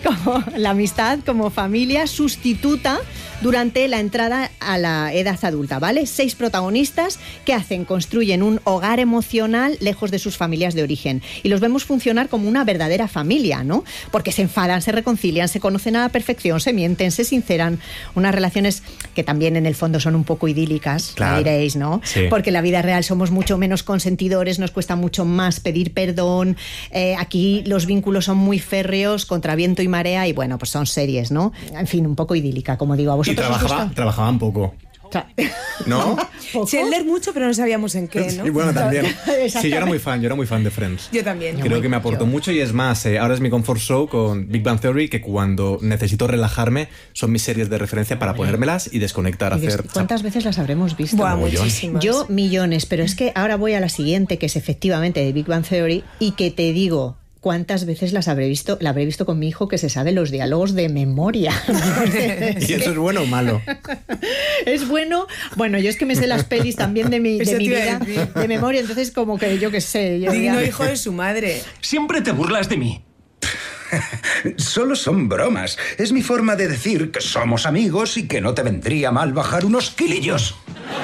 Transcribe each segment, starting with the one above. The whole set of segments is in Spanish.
como la amistad como familia sustituta durante la entrada a la edad adulta, ¿vale? 6 protagonistas que construyen un hogar emocional lejos de sus familias de origen. Y los vemos funcionar como una verdadera familia, ¿no? Porque se enfadan, se reconcilian, se conocen a la perfección, se mienten, se sinceran. Unas relaciones que también en el fondo son un poco idílicas, claro, diréis, ¿no? Sí. Porque en la vida real somos mucho menos consentidores, nos cuesta mucho más pedir perdón. Aquí los vínculos son muy férreos, contra viento y marea, y bueno, pues son series, ¿no? En fin, un poco idílica, como digo. ¿A vosotros? Y trabajaban poco. ¿No? Chandler mucho, pero no sabíamos en qué, ¿no? Y bueno, también. Sí, yo era muy fan de Friends. Yo también. Creo que me aportó mucho y es más, ahora es mi comfort show con Big Bang Theory, que cuando necesito relajarme son mis series de referencia para ponérmelas y desconectar. ¿Cuántas veces las habremos visto? Buah, muchísimas. Yo millones, pero es que ahora voy a la siguiente, que es efectivamente de Big Bang Theory, y que te digo... ¿Cuántas veces las habré visto? La habré visto con mi hijo, que se sabe los diálogos de memoria. ¿Y eso es bueno o malo? Es bueno. Bueno, yo es que me sé las pelis también de mi vida, de memoria, entonces como que yo qué sé. Digno hijo de su madre. Siempre te burlas de mí. Solo son bromas. Es mi forma de decir que somos amigos y que no te vendría mal bajar unos kilillos.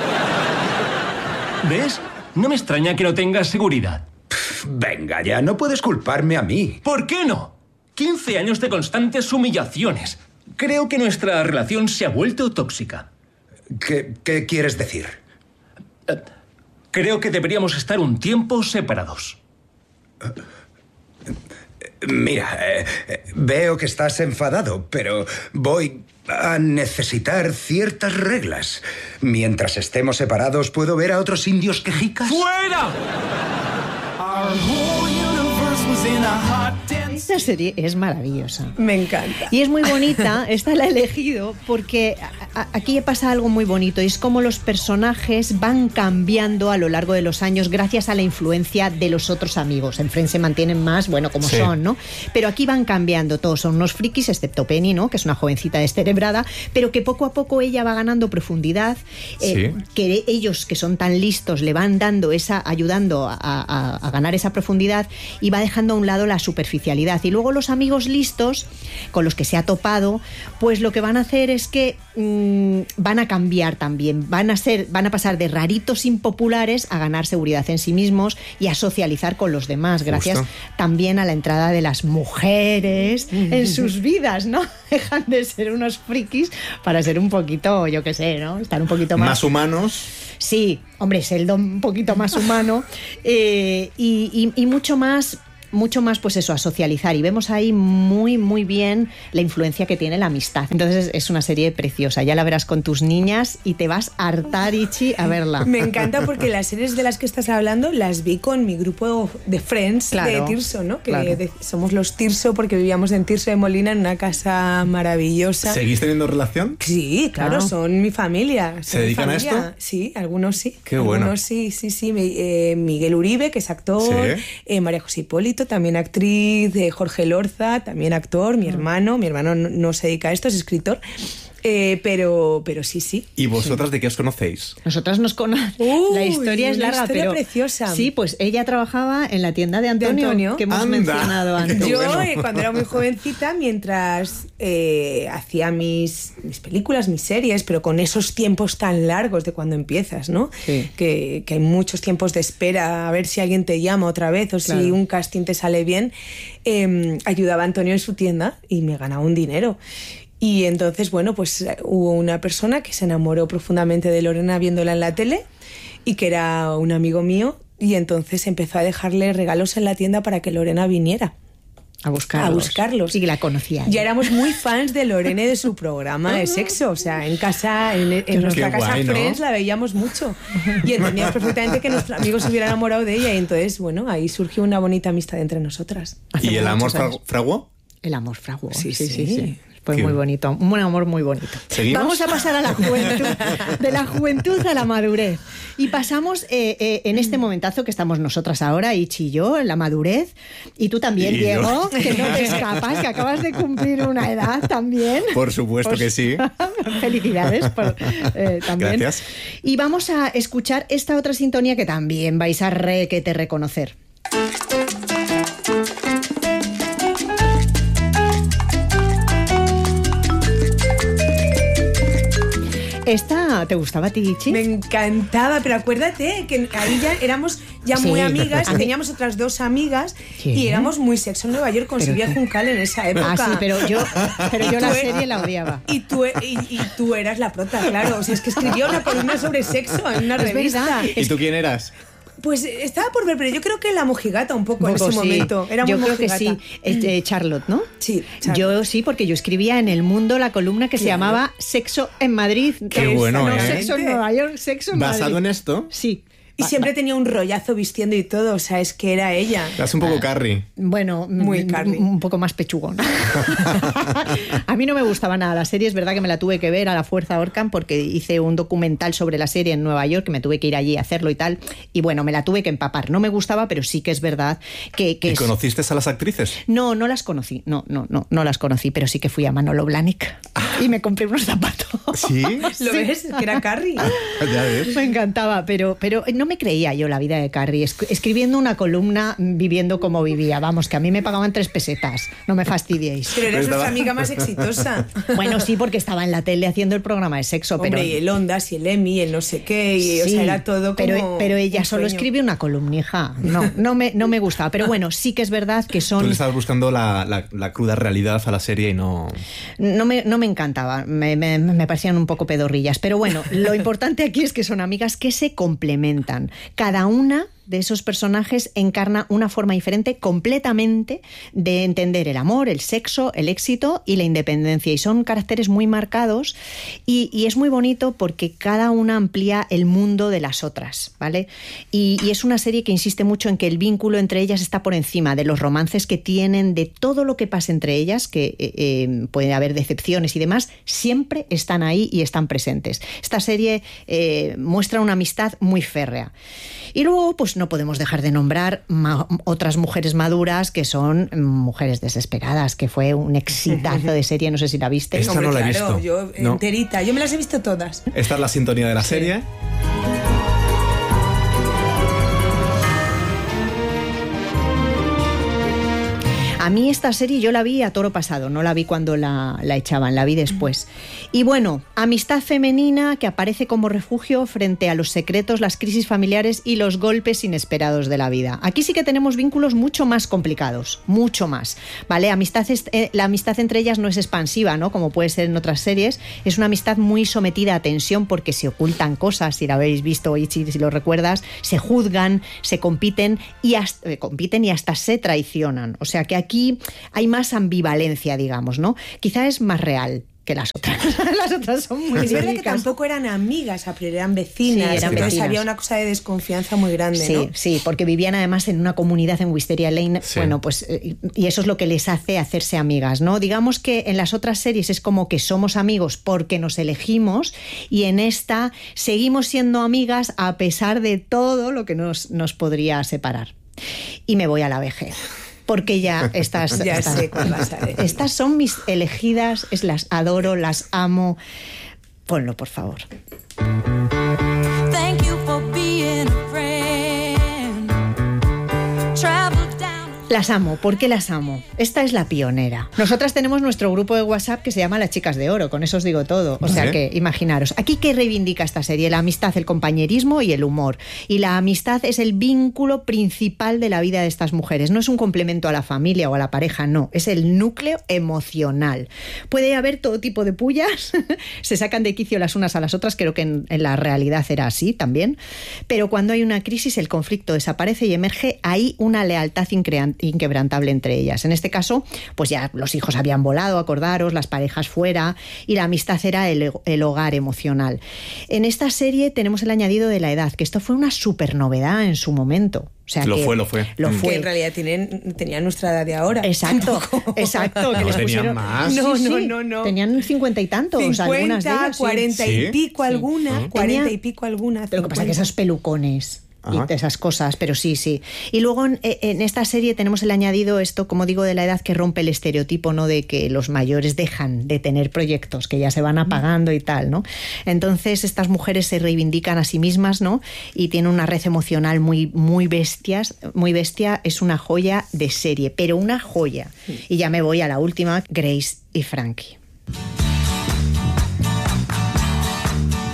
¿Ves? No me extraña que no tengas seguridad. Venga ya, no puedes culparme a mí. ¿Por qué no? 15 años de constantes humillaciones. Creo que nuestra relación se ha vuelto tóxica. ¿Qué quieres decir? Creo que deberíamos estar un tiempo separados. Mira, veo que estás enfadado, pero voy a necesitar ciertas reglas. Mientras estemos separados, ¿puedo ver a otros indios quejicas? ¡Fuera! Esta serie es maravillosa. Me encanta. Y es muy bonita, esta la he elegido porque aquí pasa algo muy bonito, y es como los personajes van cambiando a lo largo de los años gracias a la influencia de los otros amigos. En Friends se mantienen más, bueno, como son, ¿no? Pero aquí van cambiando, todos son unos frikis, excepto Penny, ¿no? Que es una jovencita descerebrada, pero que poco a poco ella va ganando profundidad, que ellos, que son tan listos, le van dando ayudando a ganar esa profundidad, y va dejando a un lado la superficialidad. Y luego los amigos listos con los que se ha topado, pues lo que van a hacer es que van a cambiar también, van a pasar de raritos impopulares a ganar seguridad en sí mismos y a socializar con los demás, gracias también a la entrada de las mujeres en sus vidas, ¿no? Dejan de ser unos frikis para ser un poquito, yo qué sé, ¿no? Estar un poquito más humanos. Sí, hombre, Sheldon un poquito más humano, y mucho más, pues eso, a socializar, y vemos ahí muy, muy bien la influencia que tiene la amistad. Entonces es una serie preciosa, ya la verás con tus niñas y te vas a hartar, Ichi, a verla. Me encanta porque las series de las que estás hablando las vi con mi grupo de Friends, de Tirso, ¿no? Que somos los Tirso porque vivíamos en Tirso de Molina, en una casa maravillosa. ¿Seguís teniendo relación? Sí, claro, son mi familia. ¿Se dedican a esto? Sí, algunos sí. Qué bueno. Algunos sí. Miguel Uribe, que es actor, María José Hipólito, también actriz, Jorge Lorza, también actor, mi hermano no se dedica a esto, es escritor. Pero sí. ¿Y vosotras de qué os conocéis? Nosotras nos conocemos. La historia es larga, pero preciosa. Sí, pues ella trabajaba en la tienda de Antonio. Que hemos mencionado antes. Yo, cuando era muy jovencita, mientras hacía mis películas, mis series, pero con esos tiempos tan largos de cuando empiezas, ¿no? Sí. Que hay muchos tiempos de espera, a ver si alguien te llama otra vez o si un casting te sale bien. Ayudaba a Antonio en su tienda y me ganaba un dinero. Y entonces, bueno, pues hubo una persona que se enamoró profundamente de Lorena viéndola en la tele, y que era un amigo mío, y entonces empezó a dejarle regalos en la tienda para que Lorena viniera a buscarlos. Y la conocía. Ya éramos muy fans de Lorena y de su programa de sexo. O sea, en casa, en nuestra casa Friends, ¿no? La veíamos mucho. Y entendíamos perfectamente que nuestro amigo se hubiera enamorado de ella. Y entonces, bueno, ahí surgió una bonita amistad entre nosotras. ¿Y el amor fraguó? El amor fraguó. Sí. Fue muy bonito, un amor muy bonito. ¿Seguimos? Vamos a pasar a la juventud, de la juventud a la madurez. Y pasamos en este momentazo que estamos nosotras ahora, Ichi y yo, en la madurez. Y tú también, ¿Y Diego, yo? que no te escapas, que acabas de cumplir una edad también. Por supuesto que sí. Felicidades también. Gracias. Y vamos a escuchar esta otra sintonía que también vais a reconocer. ¿Esta te gustaba a ti, Chi? Me encantaba, pero acuérdate que ahí ya éramos muy amigas, teníamos otras 2 amigas y éramos muy Sexo en Nueva York con Silvia Juncal en esa época. Sí, pero yo la serie la odiaba. Y tú eras la prota, claro. O sea, es que escribía una columna sobre sexo en una revista. Verdad. ¿Y tú quién eras? Pues estaba por ver, pero yo creo que la mojigata un poco en ese momento. Era muy yo creo mojigata. que sí. Charlotte, ¿no? Sí, Charlotte. Yo sí, porque yo escribía en El Mundo la columna que se llamaba Sexo en Madrid. Qué bueno, no, Sexo en Nueva York, Sexo en Madrid. ¿Basado en esto? Sí. Y siempre tenía un rollazo vistiendo y todo, o sea, es que era ella. Es un poco Carrie. Bueno, muy Carrie. Un poco más pechugón. A mí no me gustaba nada la serie, es verdad que me la tuve que ver a la fuerza Orcan porque hice un documental sobre la serie en Nueva York, que me tuve que ir allí a hacerlo y tal, y bueno, me la tuve que empapar. No me gustaba, pero sí que es verdad que ¿Y conociste a las actrices? No las conocí, no las conocí, pero sí que fui a Manolo Blahnik y me compré unos zapatos. ¿Sí? ¿Lo ves? Que era Carrie. Ya ves. Me encantaba, pero no me creía yo la vida de Carrie, escribiendo una columna, viviendo como vivía. Vamos, que a mí me pagaban 3 pesetas, no me fastidiéis. Pero eres nuestra amiga más exitosa. Bueno, sí, porque estaba en la tele haciendo el programa de sexo. Hombre, pero... y el Ondas y el Emmy y el no sé qué, y, sí, o sea, era todo como... Pero ella un solo sueño. escribe una columnija. No me gustaba. Pero bueno, sí que es verdad que son... Tú le estabas buscando la cruda realidad a la serie y no... No me encantaba, me parecían un poco pedorrillas. Pero bueno, lo importante aquí es que son amigas que se complementan. Cada una de esos personajes encarna una forma diferente completamente de entender el amor, el sexo, el éxito y la independencia. Y son caracteres muy marcados y es muy bonito porque cada una amplía el mundo de las otras, ¿vale? Y es una serie que insiste mucho en que el vínculo entre ellas está por encima de los romances que tienen, de todo lo que pasa entre ellas, que puede haber decepciones y demás, siempre están ahí y están presentes. Esta serie muestra una amistad muy férrea. Y luego, pues no podemos dejar de nombrar otras mujeres maduras que son Mujeres desesperadas, que fue un exitazo de serie, no sé si la viste. Esta no la he visto. Yo No. enterita, yo me las he visto todas. Esta es la sintonía de la serie. A mí esta serie yo la vi a toro pasado, no la vi cuando la echaban, la vi después. Y bueno, amistad femenina que aparece como refugio frente a los secretos, las crisis familiares y los golpes inesperados de la vida. Aquí sí que tenemos vínculos mucho más complicados, mucho más, ¿vale? La amistad entre ellas no es expansiva, ¿no? Como puede ser en otras series, es una amistad muy sometida a tensión porque se ocultan cosas, si la habéis visto, Ichi, si lo recuerdas, se juzgan, se compiten y hasta se traicionan. O sea que aquí hay más ambivalencia, digamos, ¿no? Quizá es más real que las otras. Las otras son muy Es verdad que idílicas. tampoco eran amigas, pero eran vecinas. Sí, eran entonces vecinas. había una cosa de desconfianza muy grande, Sí, ¿no? sí, porque vivían además en una comunidad en Wisteria Lane, Sí. bueno, pues y eso es lo que les hace hacerse amigas, ¿no? Digamos que en las otras series es como que somos amigos porque nos elegimos y en esta seguimos siendo amigas a pesar de todo lo que nos podría separar. Y me voy a la vejez. Porque ya estas... Ya sé cuál vas a decir. Estas son mis elegidas, las adoro, las amo. Ponlo, por favor. Thank you for being a friend. Travel down. Las amo. ¿Por qué las amo? Esta es la pionera. Nosotras tenemos nuestro grupo de WhatsApp que se llama Las Chicas de Oro, con eso os digo todo. O sea ¿Sí? que imaginaros. Aquí, ¿qué reivindica esta serie? La amistad, el compañerismo y el humor. Y la amistad es el vínculo principal de la vida de estas mujeres. No es un complemento a la familia o a la pareja, no. Es el núcleo emocional. Puede haber todo tipo de pullas, se sacan de quicio las unas a las otras, creo que en la realidad era así también. Pero cuando hay una crisis, el conflicto desaparece y emerge ahí una lealtad inquebrantable entre ellas. En este caso, pues ya los hijos habían volado, acordaros, las parejas fuera, y la amistad era el hogar emocional. En esta serie tenemos el añadido de la edad, que esto fue una súper novedad en su momento. O sea Lo que fue. Lo Mm. fue. Que en realidad tenían nuestra edad de ahora. Exacto, Tampoco. exacto. que No, les tenían pusieron- más. No, Sí, no, sí, no, no. Tenían 50 y tantos, 50, algunas de ellas. Sí. 40 y Sí. pico alguna, Sí. 40 Tenía- y pico alguna. Pero lo que pasa es que 50. esos pelucones Ajá. y esas cosas, pero sí. Y luego en esta serie tenemos el añadido esto, como digo, de la edad que rompe el estereotipo, ¿no? De que los mayores dejan de tener proyectos, que ya se van apagando y tal, ¿no? Entonces estas mujeres se reivindican a sí mismas, ¿no? Y tienen una red emocional muy bestia. Es una joya de serie, pero una joya. Y ya me voy a la última, Grace y Frankie.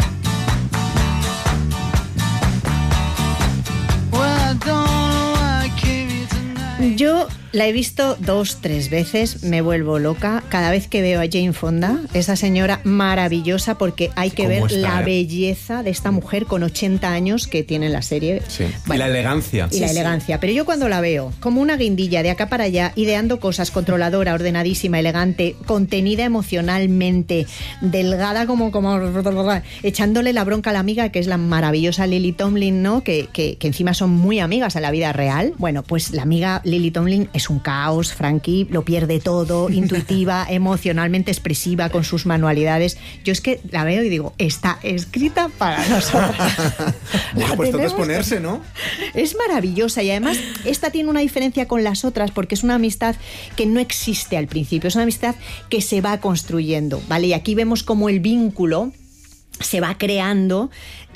La he visto 2-3 veces, me vuelvo loca. Cada vez que veo a Jane Fonda, esa señora maravillosa, porque hay que ver la belleza de esta mujer con 80 años que tiene en la serie. Sí. Bueno, y la elegancia. Y la elegancia. Pero yo cuando la veo, como una guindilla de acá para allá, ideando cosas, controladora, ordenadísima, elegante, contenida emocionalmente, delgada como echándole la bronca a la amiga, que es la maravillosa Lily Tomlin, ¿no? Que encima son muy amigas en la vida real. Bueno, pues la amiga Lily Tomlin es un caos, Frankie lo pierde todo, intuitiva, emocionalmente expresiva con sus manualidades. Yo es que la veo y digo, está escrita para nosotras. Bueno, pues toca exponerse, ¿no? Es maravillosa y además esta tiene una diferencia con las otras porque es una amistad que no existe al principio, es una amistad que se va construyendo, ¿vale? Y aquí vemos cómo el vínculo se va creando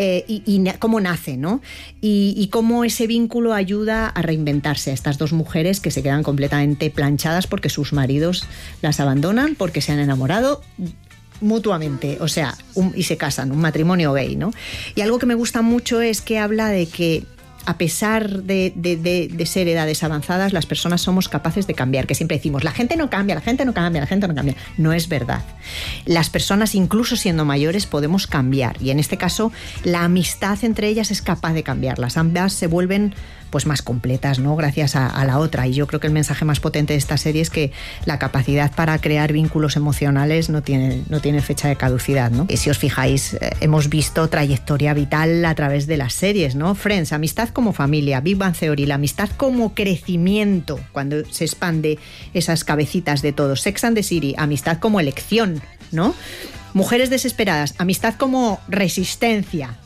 y cómo nace, ¿no? Y cómo ese vínculo ayuda a reinventarse a estas dos mujeres que se quedan completamente planchadas porque sus maridos las abandonan, porque se han enamorado mutuamente, o sea, y se casan, un matrimonio gay, ¿no? Y algo que me gusta mucho es que habla de que a pesar de ser edades avanzadas, las personas somos capaces de cambiar, que siempre decimos, la gente no cambia, la gente no cambia, la gente no cambia. No es verdad. Las personas, incluso siendo mayores, podemos cambiar. Y en este caso, la amistad entre ellas es capaz de cambiarlas. Ambas se vuelven pues más completas, ¿no? Gracias a la otra. Y yo creo que el mensaje más potente de esta serie es que la capacidad para crear vínculos emocionales no tiene fecha de caducidad, ¿no? Y si os fijáis, hemos visto trayectoria vital a través de las series, ¿no? Friends, amistad como familia, Big Bang Theory, la amistad como crecimiento, cuando se expande esas cabecitas de todos. Sex and the City, amistad como elección, ¿no? Mujeres desesperadas, amistad como resistencia.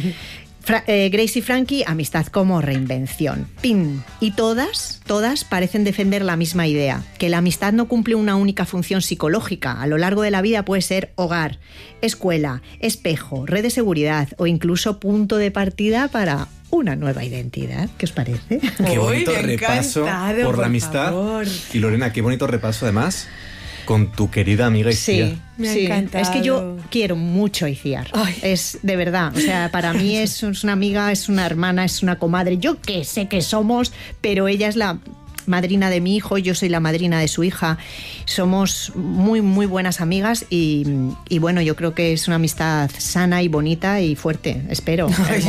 Grace y Frankie, amistad como reinvención. ¡Pin! Y todas parecen defender la misma idea, que la amistad no cumple una única función psicológica. A lo largo de la vida puede ser hogar, escuela, espejo, red de seguridad o incluso punto de partida para una nueva identidad. ¿Qué os parece? Qué bonito repaso por la amistad. Favor. Y Lorena, qué bonito repaso además con tu querida amiga Itziar. Sí, me ha encantado. Es que yo quiero mucho a Itziar. Es de verdad, o sea, para mí es una amiga, es una hermana, es una comadre. Yo qué sé que somos, pero ella es la madrina de mi hijo, yo soy la madrina de su hija. Somos muy, muy buenas amigas y bueno, yo creo que es una amistad sana y bonita y fuerte, espero.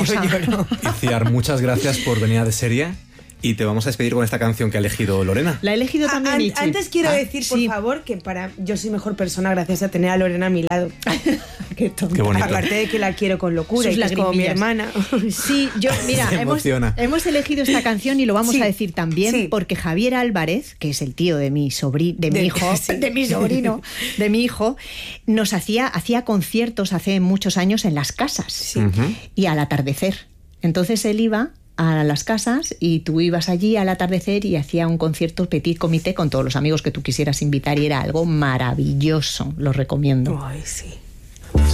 Itziar, muchas gracias por venir a De Serie. Y te vamos a despedir con esta canción que ha elegido Lorena. La he elegido también Ichi. Antes quiero decir, por favor, que yo soy mejor persona gracias a tener a Lorena a mi lado. Qué tonta. Qué bonito. Aparte de que la quiero con locura y que es como mi hermana. Sí, mira, hemos elegido esta canción y lo vamos a decir también porque Javier Álvarez, que es el tío de mi sobrino, de mi hijo, nos hacía conciertos hace muchos años en las casas y al atardecer. Entonces él iba a las casas y tú ibas allí al atardecer y hacía un concierto petit comité con todos los amigos que tú quisieras invitar y era algo maravilloso, lo recomiendo. Ay, sí.